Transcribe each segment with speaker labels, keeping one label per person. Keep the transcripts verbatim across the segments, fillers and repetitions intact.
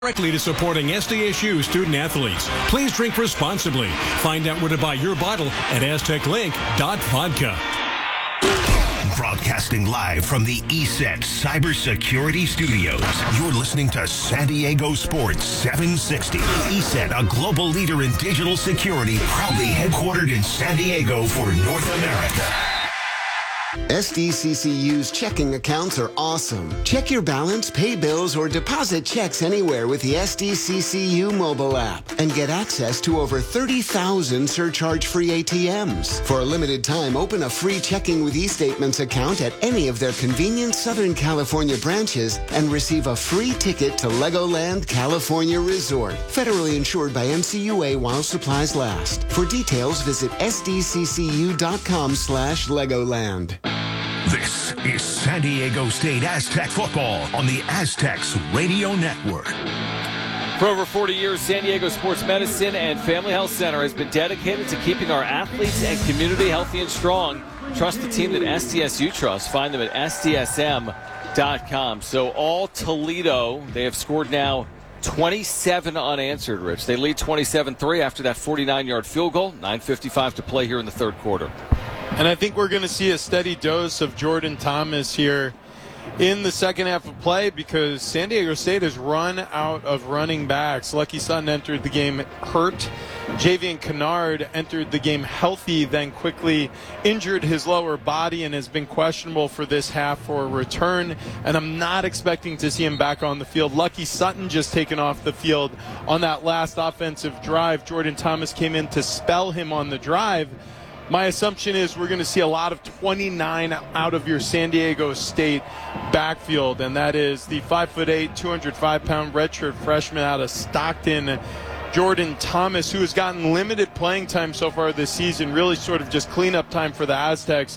Speaker 1: Directly to supporting S D S U student athletes. Please drink responsibly. Find out where to buy your bottle at aztec link dot vodka.
Speaker 2: Broadcasting live from the E S E T Cybersecurity Studios. You're listening to San Diego Sports seven sixty. E S E T, a global leader in digital security, proudly headquartered in San Diego for North America.
Speaker 3: S D C C U's checking accounts are awesome. Check your balance, pay bills, or deposit checks anywhere with the S D C C U mobile app and get access to over thirty thousand surcharge-free A T Ms. For a limited time, open a free Checking with eStatements account at any of their convenient Southern California branches and receive a free ticket to Legoland California Resort. Federally insured by M C U A while supplies last. For details, visit S D C C U dot com slash Legoland.
Speaker 2: This is San Diego State Aztec football on the Aztecs Radio Network.
Speaker 4: For over forty years, San Diego Sports Medicine and Family Health Center has been dedicated to keeping our athletes and community healthy and strong. Trust the team that S D S U trusts. Find them at S D S M dot com. So all Toledo, they have scored now twenty-seven unanswered, Rich. They lead twenty-seven three after that forty-nine-yard field goal. nine fifty-five to play here in the third quarter.
Speaker 5: And I think we're going to see a steady dose of Jordan Thomas here in the second half of play because San Diego State has run out of running backs. Lucky Sutton entered the game hurt. Javian Kennard entered the game healthy, then quickly injured his lower body and has been questionable for this half for a return. And I'm not expecting to see him back on the field. Lucky Sutton just taken off the field on that last offensive drive. Jordan Thomas came in to spell him on the drive. My assumption is we're going to see a lot of twenty-nine out of your San Diego State backfield, and that is the five foot eight, two hundred five pound redshirt freshman out of Stockton, Jordan Thomas, who has gotten limited playing time so far this season, really sort of just cleanup time for the Aztecs.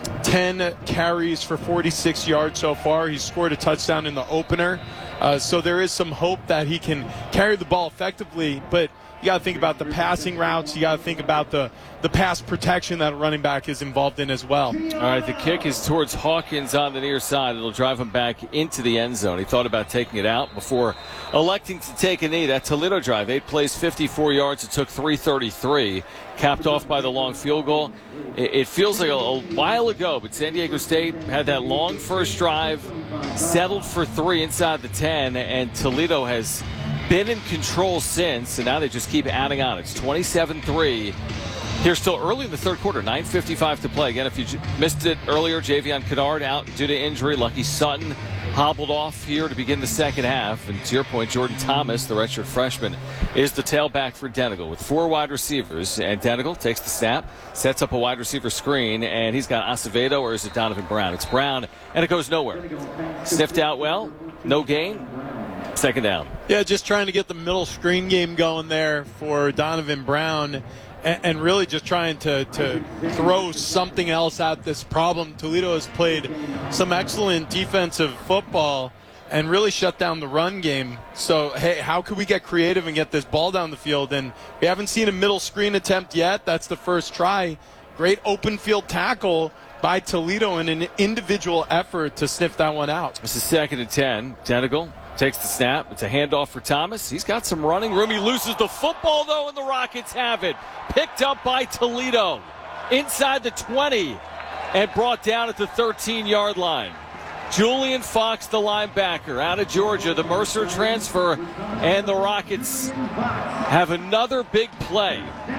Speaker 5: ten carries for forty-six yards so far. He scored a touchdown in the opener, uh, so there is some hope that he can carry the ball effectively, but you got to think about the passing routes. You got to think about the, the pass protection that a running back is involved in as well.
Speaker 4: All right, the kick is towards Hawkins on the near side. It'll drive him back into the end zone. He thought about taking it out before electing to take a knee. That Toledo drive, eight plays, fifty-four yards. It took three thirty-three, capped off by the long field goal. It, it feels like a, a while ago, but San Diego State had that long first drive, settled for three inside the ten, and Toledo has been in control since, and now they just keep adding on. It's twenty-seven three. Here still early in the third quarter, nine fifty-five to play. Again, if you j- missed it earlier, Javian Kennard out due to injury. Lucky Sutton hobbled off here to begin the second half. And to your point, Jordan Thomas, the redshirt freshman, is the tailback for Denegal with four wide receivers. And Denegal takes the snap, sets up a wide receiver screen, and he's got Acevedo, or is it Donovan Brown? It's Brown, and it goes nowhere. Sniffed out well, no gain. Second down.
Speaker 5: Yeah, just trying to get the middle screen game going there for Donovan Brown and, and really just trying to, to throw something else at this problem. Toledo has played some excellent defensive football and really shut down the run game. So, hey, how could we get creative and get this ball down the field? And we haven't seen a middle screen attempt yet. That's the first try. Great open field tackle by Toledo in an individual effort to sniff that one out.
Speaker 4: This is second and ten. Denegal takes the snap. It's a handoff for Thomas. He's got some running room. He loses the football, though, and the Rockets have it. Picked up by Toledo inside the twenty and brought down at the thirteen-yard line. Julian Fox, the linebacker, out of Georgia, the Mercer transfer, and the Rockets have another big play.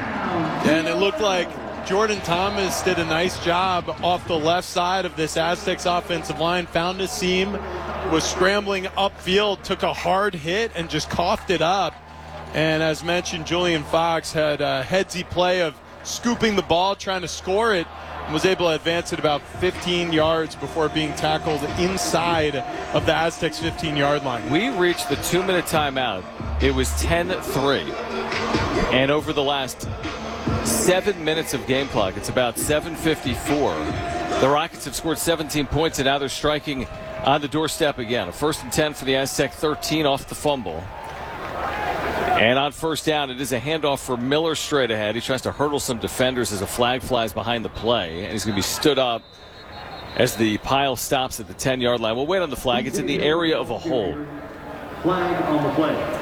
Speaker 5: And it looked like Jordan Thomas did a nice job off the left side of this Aztecs offensive line, found a seam, was scrambling upfield, took a hard hit, and just coughed it up. And as mentioned, Julian Fox had a headsy play of scooping the ball, trying to score it, and was able to advance it about fifteen yards before being tackled inside of the Aztecs' fifteen-yard line.
Speaker 4: We reached the two-minute timeout. It was ten three. And over the last seven minutes of game clock, it's about seven fifty-four. The Rockets have scored seventeen points, and now they're striking on the doorstep again. A first and ten for the Aztec, thirteen off the fumble. And on first down, it is a handoff for Miller straight ahead. He tries to hurdle some defenders as a flag flies behind the play, and he's going to be stood up as the pile stops at the ten-yard line. We'll wait on the flag. It's in the area of a hold.
Speaker 6: Flag on the play.